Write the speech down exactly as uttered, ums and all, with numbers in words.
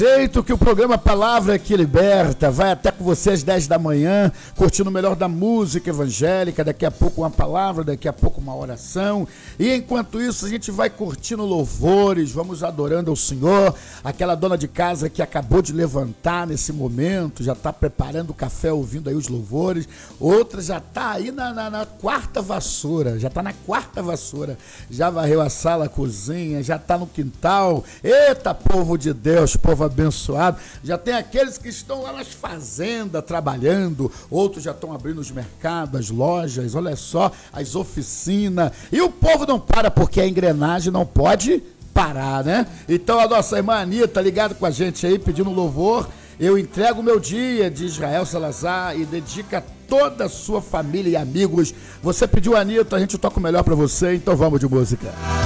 Jeito que o programa Palavra que Liberta vai até com você às dez da manhã, curtindo o melhor da música evangélica, daqui a pouco uma palavra, daqui a pouco uma oração, e enquanto isso a gente vai curtindo louvores, vamos adorando ao Senhor. Aquela dona de casa que acabou de levantar nesse momento, já está preparando o café, ouvindo aí os louvores, outra já está aí na, na, na quarta vassoura, já está na quarta vassoura, já varreu a sala, a cozinha, já está no quintal. Eita, povo de Deus, povo abençoado. Já tem aqueles que estão lá nas fazendas trabalhando, outros já estão abrindo os mercados, as lojas, olha só, as oficinas, e o povo não para porque a engrenagem não pode parar, né? Então a nossa irmã Anitta ligada com a gente aí, pedindo louvor. Eu entrego o meu dia, de Israel Salazar, e dedica a toda a sua família e amigos. Você pediu, Anitta, a gente toca o melhor pra você, então vamos de música.